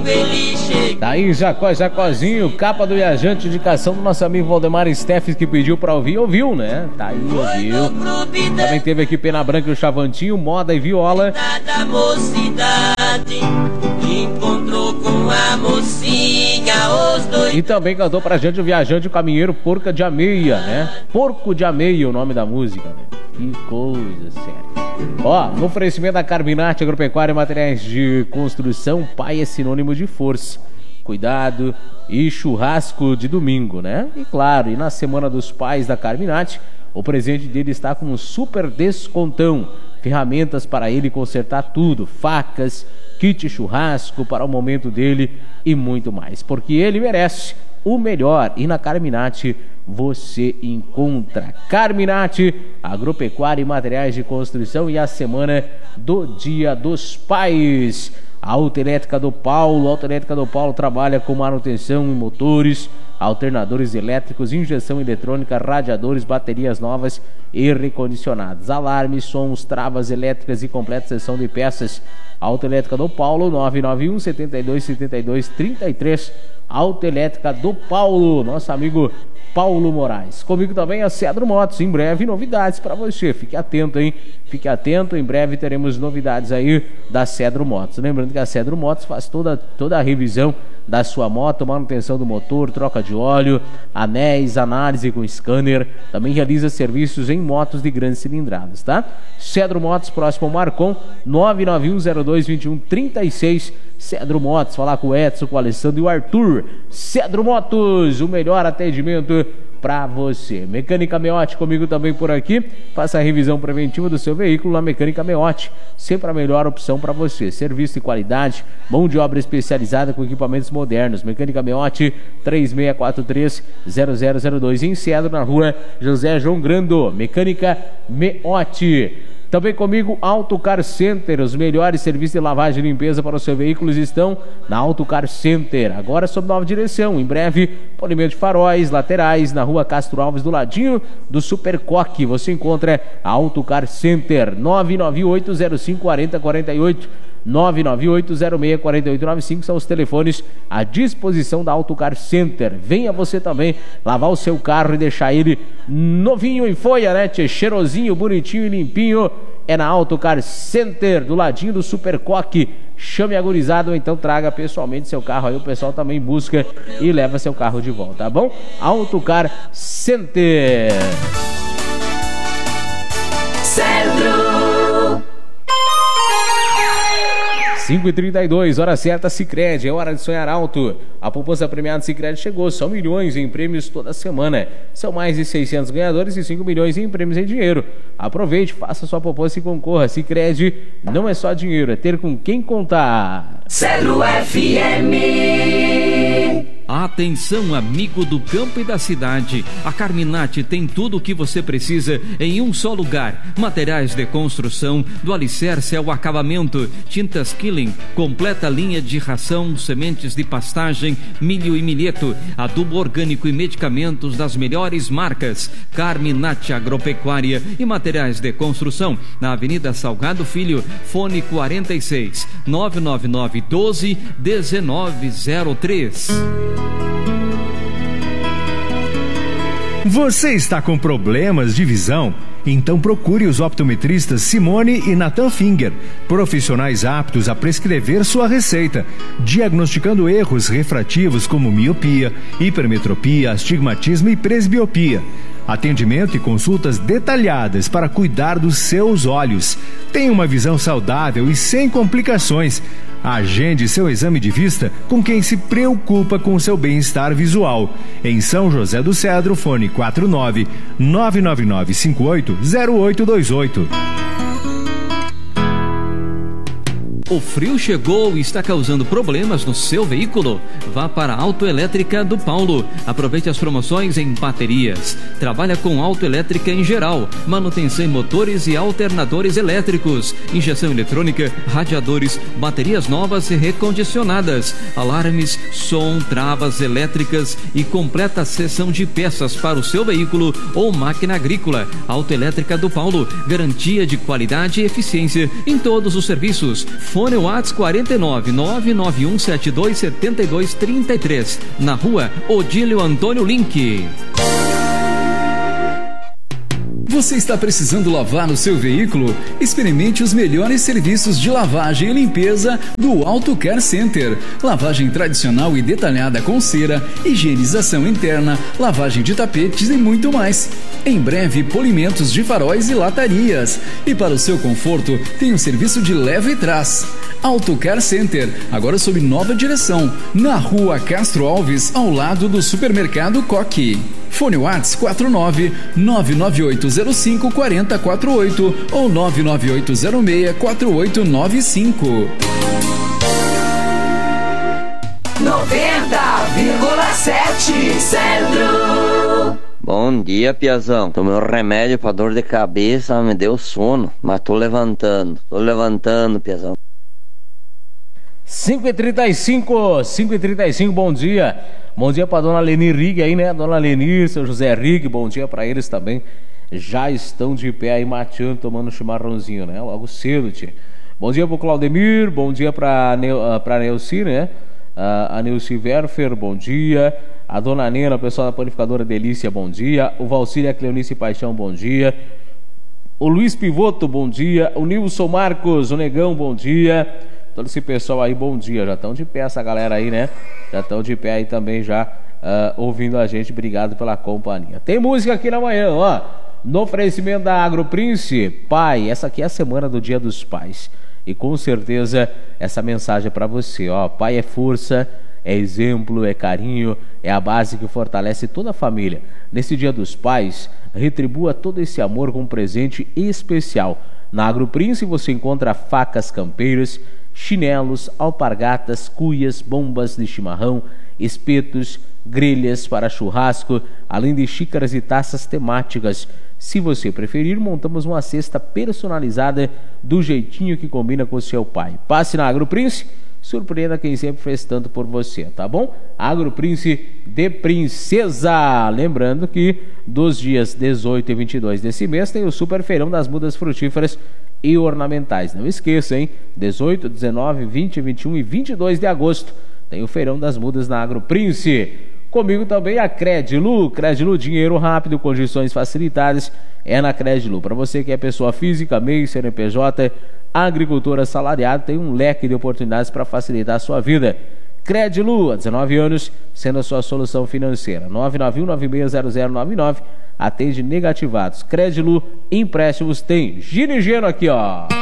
Tá aí Jacozinho, capa do Viajante, indicação do nosso amigo Valdemar Steffes, que pediu pra ouvir, ouviu, né? Tá aí, ouviu. Também teve aqui Pena Branca e o Chavantinho, Moda e Viola. Da mocidade, encontrou com a mocinha, os dois. E também cantou pra gente o Viajante, o Caminheiro, Porca de Ameia, né? Porco de Ameia, o nome da música, né? Que coisa séria. Ó, no oferecimento da Carminati Agropecuária e Materiais de Construção, pai é sinônimo de força, cuidado e churrasco de domingo, né? E claro, e na Semana dos Pais da Carminati, o presente dele está com um super descontão. Ferramentas para ele consertar tudo, facas, kit churrasco para o momento dele e muito mais, porque ele merece o melhor. E na Carminati você encontra Carminati Agropecuária e Materiais de Construção. E a semana do Dia dos Pais, a Autoelétrica do Paulo. A Autoelétrica do Paulo trabalha com manutenção em motores, alternadores elétricos, injeção eletrônica, radiadores, baterias novas e recondicionadas, alarmes, sons, travas elétricas e completa seção de peças. Autoelétrica do Paulo, 991 72 72 33. Autoelétrica do Paulo, nosso amigo Paulo Moraes. Comigo também a Cedro Motos, em breve novidades para você, fique atento, hein? Fique atento, em breve teremos novidades aí da Cedro Motos. Lembrando que a Cedro Motos faz toda a revisão da sua moto, manutenção do motor, troca de óleo, anéis, análise com scanner, também realiza serviços em motos de grandes cilindradas, tá? Cedro Motos, próximo ao Marcon, 991022136. Cedro Motos, falar com o Edson, com o Alessandro e o Arthur. Cedro Motos, o melhor atendimento para você. Mecânica Meotti comigo também por aqui. Faça a revisão preventiva do seu veículo na Mecânica Meotti. Sempre a melhor opção para você. Serviço de qualidade, mão de obra especializada com equipamentos modernos. Mecânica Meotti, 3643-0002. Em Cedro, na rua José João Grando. Mecânica Meotti. Também comigo, Autocar Center. Os melhores serviços de lavagem e limpeza para os seus veículos estão na Autocar Center. Agora sob nova direção. Em breve, polimento de faróis, laterais, na rua Castro Alves, do ladinho do Super Coque. Você encontra a Autocar Center. 998054048. 998064895 são os telefones à disposição da Autocar Center. Venha você também lavar o seu carro e deixar ele novinho em folha, né? Cheirosinho, bonitinho e limpinho. É na Autocar Center, do ladinho do Super Coque. Chame a gurizada ou então traga pessoalmente seu carro aí. O pessoal também busca e leva seu carro de volta, tá bom? Autocar Center. Centro 5h32, hora certa, Sicredi, é hora de sonhar alto. A poupança premiada Sicredi chegou, são milhões em prêmios toda semana. São mais de 600 ganhadores e 5 milhões em prêmios em dinheiro. Aproveite, faça sua poupança e concorra. Sicredi não é só dinheiro, é ter com quem contar. Cedro FM. Atenção, amigo do campo e da cidade. A Carminati tem tudo o que você precisa em um só lugar. Materiais de construção, do alicerce ao acabamento, tintas Killing, completa linha de ração, sementes de pastagem, milho e milheto, adubo orgânico e medicamentos das melhores marcas. Carminati Agropecuária e Materiais de Construção, na Avenida Salgado Filho, fone 46 999 12 1903. Você está com problemas de visão? Então procure os optometristas Simone e Nathan Finger, profissionais aptos a prescrever sua receita, diagnosticando erros refrativos como miopia, hipermetropia, astigmatismo e presbiopia. Atendimento e consultas detalhadas para cuidar dos seus olhos. Tenha uma visão saudável e sem complicações. Agende seu exame de vista com quem se preocupa com seu bem-estar visual. Em São José do Cedro, fone 49 999 58 0828. O frio chegou e está causando problemas no seu veículo? Vá para a Autoelétrica do Paulo. Aproveite as promoções em baterias. Trabalha com autoelétrica em geral, manutenção em motores e alternadores elétricos, injeção eletrônica, radiadores, baterias novas e recondicionadas, alarmes, som, travas elétricas e completa seção de peças para o seu veículo ou máquina agrícola. Autoelétrica do Paulo, garantia de qualidade e eficiência em todos os serviços. Fone WhatsApp 49 991727233, na rua Odílio Antônio Link. Você está precisando lavar o seu veículo? Experimente os melhores serviços de lavagem e limpeza do Auto Care Center. Lavagem tradicional e detalhada com cera, higienização interna, lavagem de tapetes e muito mais. Em breve, polimentos de faróis e latarias. E para o seu conforto, tem um serviço de leva e trás. Auto Care Center, agora sob nova direção, na rua Castro Alves, ao lado do supermercado Coque. Fone WhatsApp 49-99805-4048 ou 99806-4895. 90,7 Centro. Bom dia, Piazão. Tomei um remédio pra dor de cabeça, me deu sono, mas tô levantando, Piazão. 5h35, bom dia. Bom dia pra dona Leni Rig aí, né? Dona Leni, seu José Rig, bom dia pra eles também. Já estão de pé aí mateando, tomando chimarrãozinho, né? Logo cedo, tia. Bom dia pro Claudemir, bom dia pra Neuci, né? A Neuci Werfer, bom dia. A dona Nena, o pessoal da Panificadora Delícia, bom dia. O Valcíria Cleonice Paixão, bom dia. O Luiz Pivoto, bom dia. O Nilson Marcos, o Negão, bom dia. Todo esse pessoal aí, bom dia. Já estão de pé essa galera aí, né? Já estão de pé aí também já ouvindo a gente. Obrigado pela companhia. Tem música aqui na manhã, ó. No oferecimento da Agroprince. Pai, essa aqui é a semana do Dia dos Pais. E com certeza essa mensagem é pra você, ó. Pai é força, é exemplo, é carinho, é a base que fortalece toda a família. Nesse Dia dos Pais, retribua todo esse amor com um presente especial. Na Agroprince você encontra facas campeiras, chinelos, alpargatas, cuias, bombas de chimarrão, espetos, grelhas para churrasco, além de xícaras e taças temáticas. Se você preferir, montamos uma cesta personalizada do jeitinho que combina com o seu pai. Passe na Agroprince, surpreenda quem sempre fez tanto por você, tá bom? Agroprince de Princesa. Lembrando que dos dias 18 e 22 desse mês tem o Super Feirão das Mudas Frutíferas e Ornamentais. Não esqueça, hein? 18, 19, 20, 21 e 22 de agosto tem o Feirão das Mudas na Agroprince. Comigo também a Credilu. Credilu, dinheiro rápido, condições facilitadas, é na Credilu. Para você que é pessoa física, MEI, CNPJ, agricultor assalariado, tem um leque de oportunidades para facilitar a sua vida. Credilu, há 19 anos, sendo a sua solução financeira. 991-960099, atende negativados. Credilu, empréstimos tem. Giro aqui, ó.